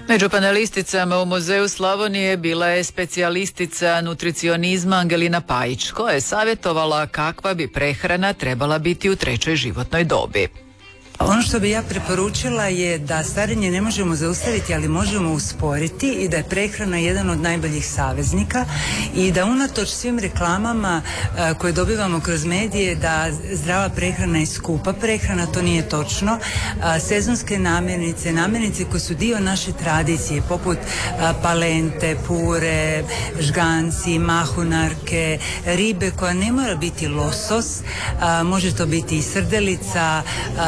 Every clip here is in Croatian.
Među panelisticama u Muzeju Slavonije bila je specijalistica nutricionizma Angelina Pajić, koja je savjetovala kakva bi prehrana trebala biti u trećoj životnoj dobi. Ono što bi ja preporučila je da starenje ne možemo zaustaviti, ali možemo usporiti i da je prehrana jedan od najboljih saveznika i da unatoč svim reklamama koje dobivamo kroz medije da zdrava prehrana je skupa prehrana, to nije točno. Sezonske namirnice koje su dio naše tradicije, poput palente, pure, žganci, mahunarke, ribe koja ne mora biti losos, može to biti i srdelica,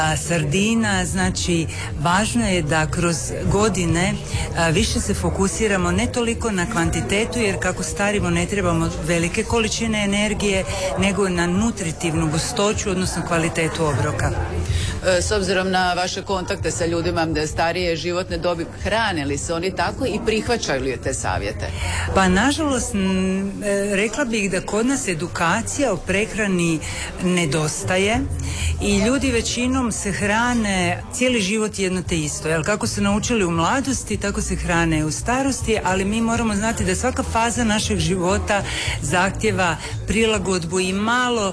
sardina, znači važno je da kroz godine više se fokusiramo ne toliko na kvantitetu, jer kako starimo ne trebamo velike količine energije, nego na nutritivnu gustoću, odnosno kvalitetu obroka. S obzirom na vaše kontakte sa ljudima starije životne dobi, hrane li se oni tako i prihvaćaju li te savjete? Pa nažalost, rekla bih da kod nas edukacija o prehrani nedostaje i ljudi većinom se hrane cijeli život jedno te isto. Jel, kako su naučili u mladosti, tako se hrane u starosti, ali mi moramo znati da svaka faza našeg života zahtjeva prilagodbu i malo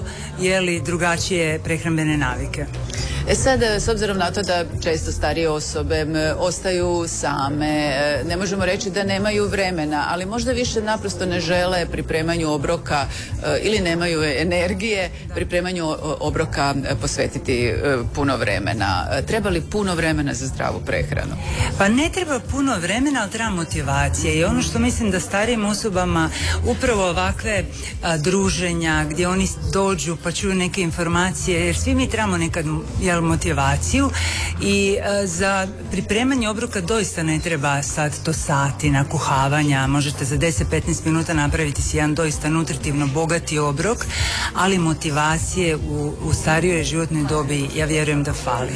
drugačije prehrambene navike. Sad, s obzirom na to da često starije osobe ostaju same, ne možemo reći da nemaju vremena, ali možda više naprosto ne žele pripremanju obroka ili nemaju energije pripremanju obroka posvetiti puno vremena. Treba li puno vremena za zdravu prehranu? Pa ne treba puno vremena, ali treba motivacije i ono što mislim da starijim osobama upravo ovakve druženja gdje oni dođu pa čuju neke informacije, jer svi mi trebamo nekad motivaciju i za pripremanje obroka doista ne treba sad to sati nakuhavanja, možete za 10-15 minuta napraviti si jedan doista nutritivno bogati obrok, ali motivacije u starijoj životnoj dobi ja vjerujem da fali.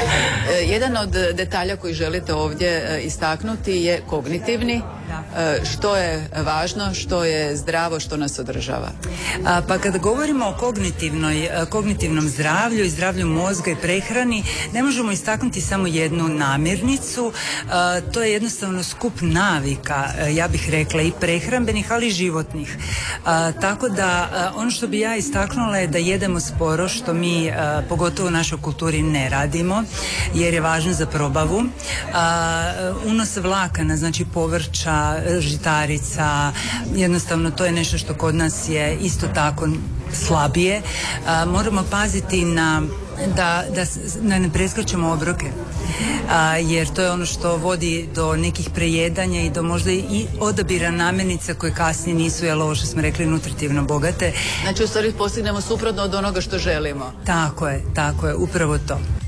Jedan od detalja koji želite ovdje istaknuti je kognitivni. Što je važno, što je zdravo, što nas održava? Pa kada govorimo o kognitivnom zdravlju i zdravlju mozga i prehrani, ne možemo istaknuti samo jednu namirnicu, to je jednostavno skup navika, ja bih rekla i prehrambenih, ali i životnih. Tako da ono što bi ja istaknula je da jedemo sporo, što mi pogotovo u našoj kulturi ne radimo, jer je važno za probavu. Unos vlakana, znači povrća, žitarica, jednostavno to je nešto što kod nas je isto tako slabije. Moramo paziti da ne preskačemo obroke, jer to je ono što vodi do nekih prejedanja i do možda i odabira namirnica koje kasnije nisu, ovo što smo rekli, nutritivno bogate. Znači u stvari postignemo suprotno od onoga što želimo. Tako je, upravo to.